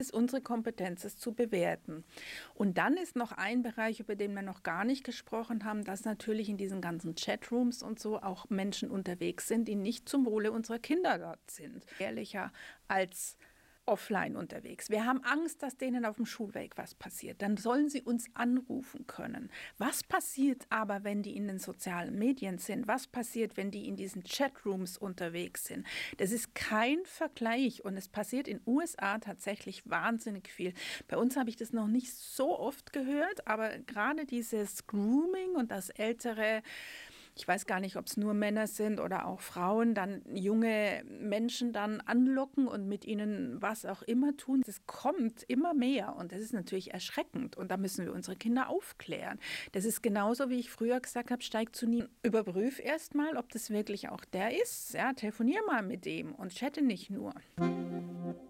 ist unsere Kompetenz, es zu bewerten. Und dann ist noch ein Bereich, über den wir noch gar nicht gesprochen haben, dass natürlich in diesen ganzen Chatrooms und so auch Menschen unterwegs sind, die nicht zum Wohle unserer Kinder dort sind. Ehrlicher als offline unterwegs. Wir haben Angst, dass denen auf dem Schulweg was passiert. Dann sollen sie uns anrufen können. Was passiert aber, wenn die in den sozialen Medien sind? Was passiert, wenn die in diesen Chatrooms unterwegs sind? Das ist kein Vergleich und es passiert in den USA tatsächlich wahnsinnig viel. Bei uns habe ich das noch nicht so oft gehört, aber gerade dieses Grooming und das ältere, ich weiß gar nicht, ob es nur Männer sind oder auch Frauen, dann junge Menschen dann anlocken und mit ihnen was auch immer tun. Das kommt immer mehr und das ist natürlich erschreckend und da müssen wir unsere Kinder aufklären. Das ist genauso, wie ich früher gesagt habe, steig zu nie, überprüf erst mal, ob das wirklich auch der ist. Ja, telefonier mal mit dem und chatte nicht nur.